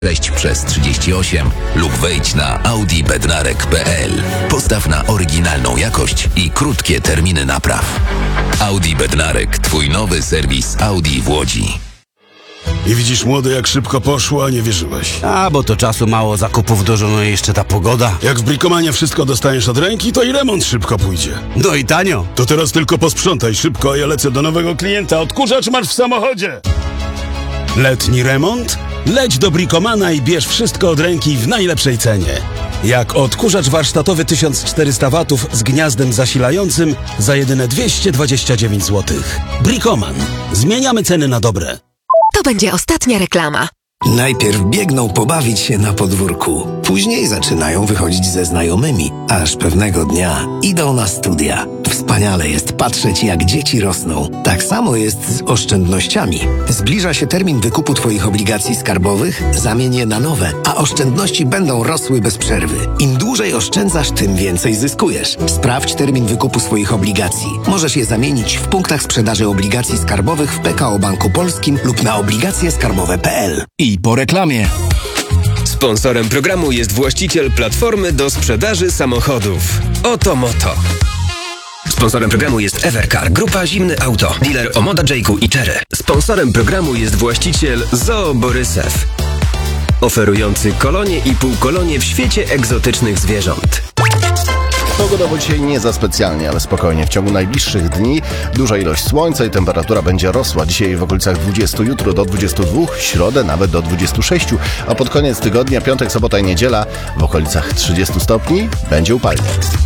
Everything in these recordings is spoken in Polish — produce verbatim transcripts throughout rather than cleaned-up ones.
sześć przez trzydzieści osiem lub wejdź na audi bednarek kropka p l. Postaw na oryginalną jakość i krótkie terminy napraw. Audi Bednarek, twój nowy serwis Audi w Łodzi. I widzisz, młody, jak szybko poszło, a nie wierzyłeś. A, bo to czasu mało, zakupów dużo, no i jeszcze ta pogoda. Jak w Bricomanie wszystko dostaniesz od ręki, to i remont szybko pójdzie. No i tanio. To teraz tylko posprzątaj szybko, a ja lecę do nowego klienta. Odkurzacz masz w samochodzie. Letni remont? Leć do Bricomana i bierz wszystko od ręki w najlepszej cenie. Jak odkurzacz warsztatowy tysiąc czterysta watów z gniazdem zasilającym za jedyne dwieście dwadzieścia dziewięć złotych. Bricoman. Zmieniamy ceny na dobre. To będzie ostatnia reklama. Najpierw biegną pobawić się na podwórku. Później zaczynają wychodzić ze znajomymi, aż pewnego dnia idą na studia. Wspaniale jest patrzeć, jak dzieci rosną. Tak samo jest z oszczędnościami. Zbliża się termin wykupu Twoich obligacji skarbowych, zamień je na nowe, a oszczędności będą rosły bez przerwy. Im dłużej oszczędzasz, tym więcej zyskujesz. Sprawdź termin wykupu swoich obligacji. Możesz je zamienić w punktach sprzedaży obligacji skarbowych w P K O Banku Polskim lub na obligacje skarbowe kropka p l. I po reklamie. Sponsorem programu jest właściciel platformy do sprzedaży samochodów Otomoto. Sponsorem programu jest Evercar, grupa Zimny Auto, dealer Omoda Jayku i Chery. Sponsorem programu jest właściciel Zoo Borysew, oferujący kolonie i półkolonie w świecie egzotycznych zwierząt. Pogodowo dzisiaj nie za specjalnie, ale spokojnie. W ciągu najbliższych dni duża ilość słońca i temperatura będzie rosła. Dzisiaj w okolicach dwudziestu, jutro do dwudziestu dwóch, w środę nawet do dwudziestu sześciu, a pod koniec tygodnia, piątek, sobota i niedziela w okolicach trzydziestu stopni będzie upalnie.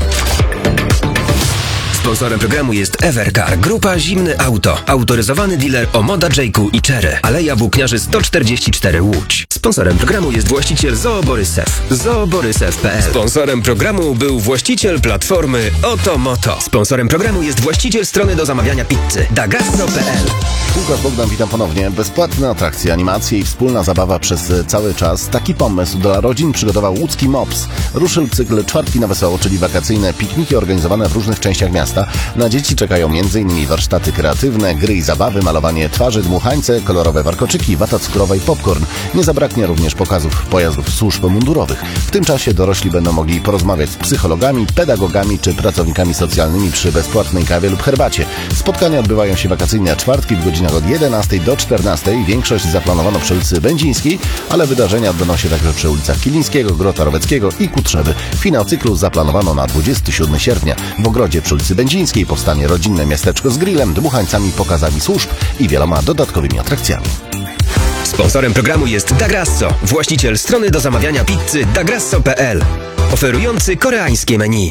Sponsorem programu jest Evercar, grupa Zimny Auto, autoryzowany dealer Omoda Jayku i Chery, Aleja Włókniarzy sto czterdzieści cztery Łódź. Sponsorem programu jest właściciel Zoo Borysew, zoo borysew kropka p l. Sponsorem programu był właściciel platformy Otomoto. Sponsorem programu jest właściciel strony do zamawiania pizzy dagasso kropka p l. Łukasz Bogdan, witam ponownie. Bezpłatne atrakcje, animacje i wspólna zabawa przez cały czas. Taki pomysł dla rodzin przygotował łódzki Mops. Ruszył cykl Czwartki na Wesoło, czyli wakacyjne pikniki organizowane w różnych częściach miasta. Na dzieci czekają m.in. warsztaty kreatywne, gry i zabawy, malowanie twarzy, dmuchańce, kolorowe warkoczyki, wata cukrowa i popcorn. Nie zabraknie również pokazów pojazdów służb mundurowych. W tym czasie dorośli będą mogli porozmawiać z psychologami, pedagogami czy pracownikami socjalnymi przy bezpłatnej kawie lub herbacie. Spotkania odbywają się wakacyjne czwartki w godzinach od jedenastej do czternastej. Większość zaplanowano przy ulicy Będzińskiej, ale wydarzenia odbędą się także przy ulicach Kilińskiego, Grota Roweckiego i Kutrzewy. Finał cyklu zaplanowano na dwudziestego siódmego sierpnia. W ogrodzie przy ulicy Będzińskiej powstanie rodzinne miasteczko z grillem, dmuchańcami, pokazami służb i wieloma dodatkowymi atrakcjami. Sponsorem programu jest Dagasso, właściciel strony do zamawiania pizzy dagasso kropka p l, oferujący koreańskie menu.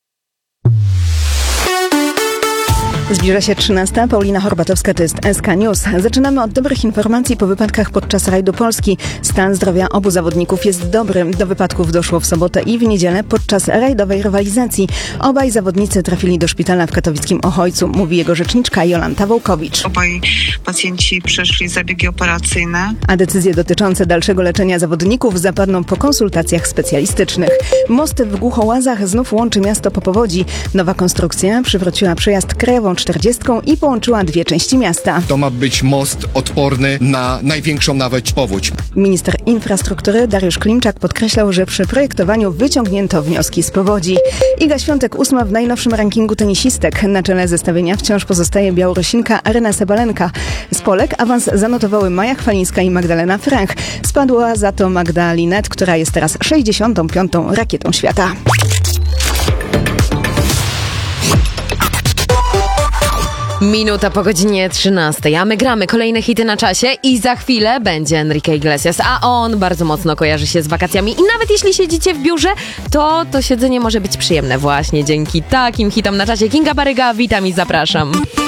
Zbliża się trzynasta. Paulina Horbatowska, to jest S K News. Zaczynamy od dobrych informacji po wypadkach podczas rajdu Polski. Stan zdrowia obu zawodników jest dobry. Do wypadków doszło w sobotę i w niedzielę podczas rajdowej rywalizacji. Obaj zawodnicy trafili do szpitala w katowickim Ochojcu, mówi jego rzeczniczka Jolanta Wołkowicz. Obaj pacjenci przeszli zabiegi operacyjne. A decyzje dotyczące dalszego leczenia zawodników zapadną po konsultacjach specjalistycznych. Most w Głuchołazach znów łączy miasto po powodzi. Nowa konstrukcja przywróciła przejazd Krajową czterdziestką i połączyła dwie części miasta. To ma być most odporny na największą nawet powódź. Minister infrastruktury Dariusz Klimczak podkreślał, że przy projektowaniu wyciągnięto wnioski z powodzi. Iga Świątek ósma w najnowszym rankingu tenisistek. Na czele zestawienia wciąż pozostaje Białorusinka Aryna Sabalenka. Z Polek awans zanotowały Maja Chwalińska i Magdalena Franch. Spadła za to Magda Linet, która jest teraz sześćdziesiątą piątą rakietą świata. Minuta po godzinie trzynastej, a my gramy kolejne hity na czasie i za chwilę będzie Enrique Iglesias, a on bardzo mocno kojarzy się z wakacjami i nawet jeśli siedzicie w biurze, to to siedzenie może być przyjemne właśnie dzięki takim hitom na czasie. Kinga Baryga, witam i zapraszam.